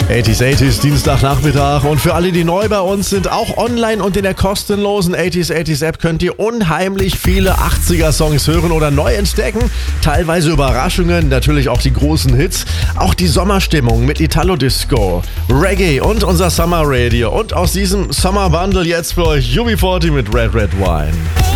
80s, Dienstagnachmittag. Und für alle, die neu bei uns sind, auch online und in der kostenlosen 80s App könnt ihr unheimlich viele 80er-Songs hören oder neu entdecken. Teilweise Überraschungen, natürlich auch die großen Hits. Auch die Sommerstimmung mit Italo-Disco, Reggae und unser Summer Radio. Und aus diesem Summer Bundle jetzt für euch UB40 mit Red Red Wine.